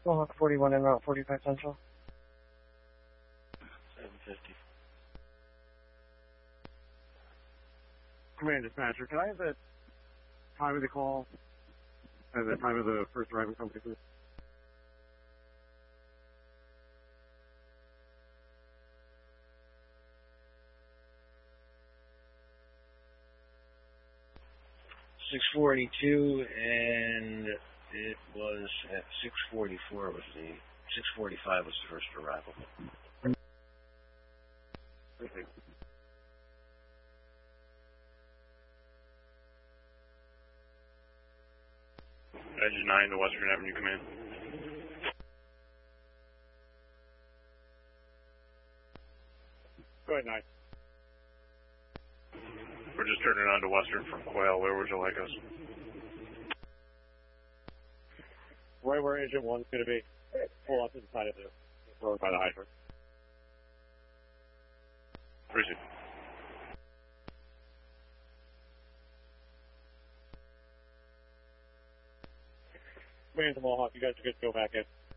Mohawk 41 en route 45 Central. 750. Command dispatcher, can I have the time of the call and the time of the first arrival company, please? .642, and it was at 6:44 was the 6:45 was the first arrival. Okay. Engine 9 to Western Avenue Command. Go ahead, 9. We're just turning on to Western from Quail. Where would you like us? Right where Engine 1's going to be. Pull up inside of the road by the hydrant. Appreciate it. Command to Mohawk, you guys are good to go back in.